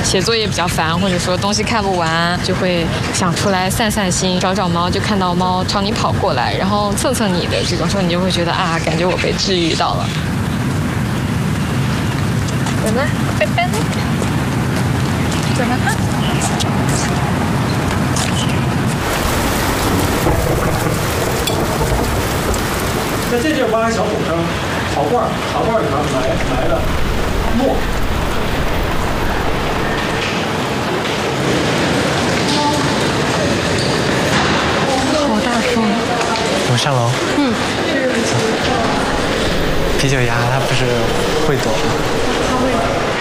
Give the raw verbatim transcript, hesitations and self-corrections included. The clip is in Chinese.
写作业比较烦，或者说东西看不完，就会想出来散散心，找找猫，就看到猫朝你跑过来，然后蹭蹭你的这种时候，你就会觉得啊，感觉我被治愈到了。怎么？拜拜呢？怎么了？ 在这地儿挖一小桶上，陶罐儿，陶罐儿里面埋埋了墨。 好大风！ 我们上楼。 嗯。 啤酒鸭它不是会躲吗？